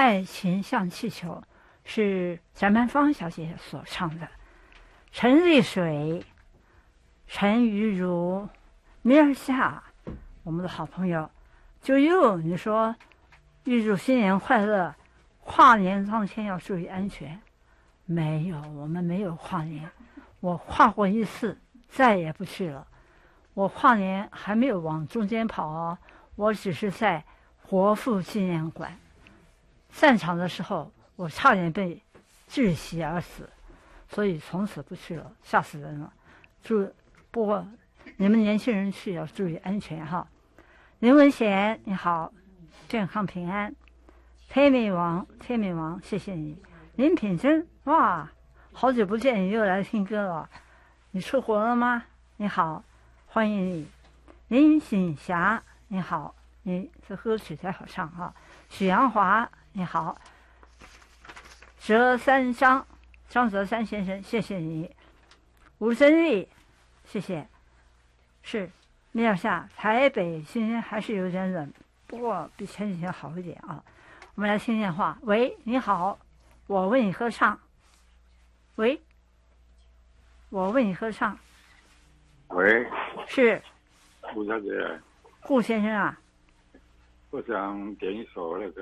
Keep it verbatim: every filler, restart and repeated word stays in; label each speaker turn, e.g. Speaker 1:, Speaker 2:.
Speaker 1: 爱情像气球》是翟曼芳小姐所唱的。陈丽水、陈玉茹、米尔夏，我们的好朋友。就又你说预祝新年快乐，跨年当天要注意安全。没有，我们没有跨年，我跨过一次，再也不去了。我跨年还没有往中间跑哦，我只是在国父纪念馆散场的时候，我差点被窒息而死，所以从此不去了，吓死人了。注不过你们年轻人去要注意安全哈。林文贤你好，健康平安。天美王天美王谢谢你。林品珍哇，好久不见，你又来听歌了，你出国了吗？你好，欢迎你。林醒霞你好，你这歌曲才好唱哈。许阳华你好。折三张张泽山先生谢谢你。吴真丽谢谢。是米尔夏，台北今天还是有点冷，不过比前几天好一点啊。我们来听电话。喂，你好，我为你歌唱。喂，我为你歌唱。
Speaker 2: 喂，
Speaker 1: 是
Speaker 2: 顾小姐。
Speaker 1: 顾先生啊。
Speaker 2: 我想点一首那个